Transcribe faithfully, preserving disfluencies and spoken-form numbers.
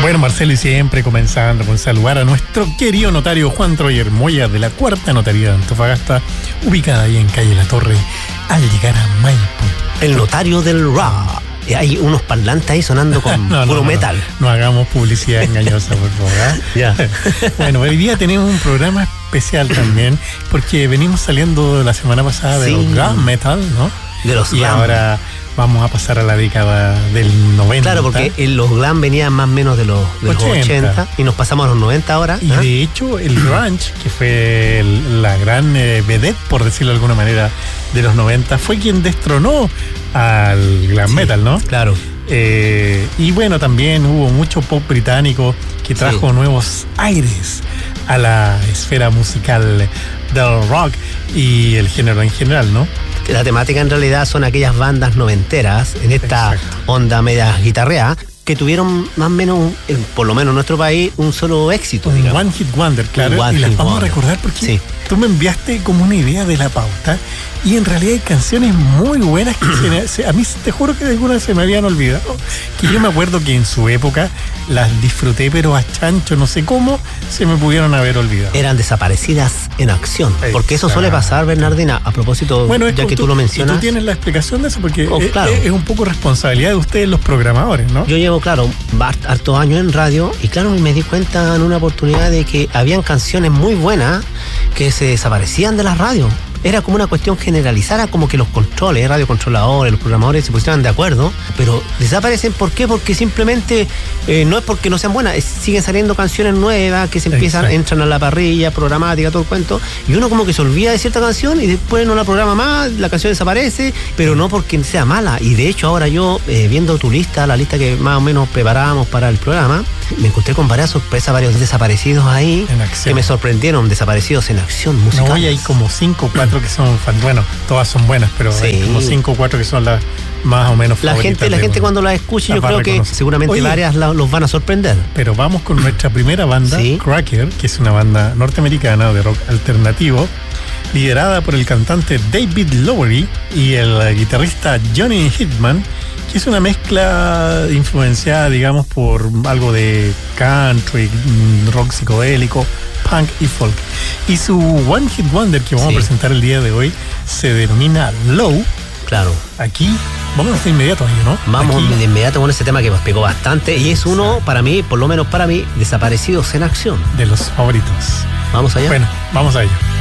Bueno, Marcelo, y siempre comenzando con saludar a nuestro querido notario Juan Troyer Moya de la Cuarta Notaría de Antofagasta, ubicada ahí en calle La Torre, al llegar a Maipo. El notario del rock. Hay unos parlantes ahí sonando con no, puro no, metal. No, no hagamos publicidad engañosa, por favor. ¿eh? Ya. Bueno, hoy día tenemos un programa especial también, porque venimos saliendo la semana pasada de Sí. los glam metal, ¿no? De los y glam. ahora vamos a pasar a la década del noventa. Claro, porque en los glam venían más o menos de los, de los ochenta. ochenta y nos pasamos a los noventa ahora. Y ¿ah? de hecho el grunge, que fue el- la gran eh, vedette, por decirlo de alguna manera, de los noventa, fue quien destronó al glam Sí, metal, ¿no? Claro. Eh, y bueno, también hubo mucho pop británico que trajo Sí. nuevos aires a la esfera musical del rock y el género en general, ¿no? La temática en realidad son aquellas bandas noventeras en esta Exacto. onda media guitarrea que tuvieron más o menos, en- por lo menos en nuestro país, un solo éxito, Un digamos. One Hit Wonder, claro. Un One y las Hit vamos Wonder. a recordar porque Sí. tú me enviaste como una idea de la pauta y en realidad hay canciones muy buenas que se me- se- a mí te juro que algunas se me habían olvidado. Que yo me acuerdo que en su época las disfruté, pero a chancho, no sé cómo se me pudieron haber olvidado. Eran desaparecidas en acción. Porque eso suele Exacto. pasar, Bernardina, a propósito, Bueno, es ya como que tú, lo mencionas. Y tú tienes la explicación de eso porque Oh, es, claro. es un poco responsabilidad de ustedes los programadores, ¿no? Yo llevo, claro, bast- hartos años en radio y claro, me di cuenta en una oportunidad de que habían canciones muy buenas que se desaparecían de las radios. Era como una cuestión generalizada, como que los controles, radiocontroladores, los programadores se pusieran de acuerdo, pero desaparecen. ¿Por qué? Porque simplemente eh, no es porque no sean buenas, es- siguen saliendo canciones nuevas que se empiezan, Exacto. entran a la parrilla, programática, todo el cuento, y uno como que se olvida de cierta canción y después no la programa más, la canción desaparece, pero no porque sea mala. Y de hecho ahora yo, eh, viendo tu lista, la lista que más o menos preparábamos para el programa, me encontré con varias sorpresas, varios desaparecidos ahí, En acción. que me sorprendieron, desaparecidos en acción musical. No, y hay como cinco o cuatro que son fan. Bueno, todas son buenas, pero Sí. hay como cinco o cuatro que son las más o menos La favoritas gente, la de gente uno. cuando la escuche, Las yo va a creo que reconocer. seguramente Oye, varias la- los van a sorprender. Pero vamos con nuestra primera banda, Sí. Cracker, que es una banda norteamericana de rock alternativo, liderada por el cantante David Lowery y el eh, guitarrista Johnny Hitman, que es una mezcla influenciada, digamos, por algo de country, mm, rock psicodélico, punk y folk. Y su One Hit Wonder que vamos Sí. a presentar el día de hoy se denomina Low. Claro. Aquí, vamos de inmediato ahí, ¿no? Vamos Aquí, de inmediato con ese tema que nos pegó bastante y es uno, para mí, por lo menos para mí, desaparecidos en acción. de los favoritos. Vamos allá. Bueno, vamos a ello.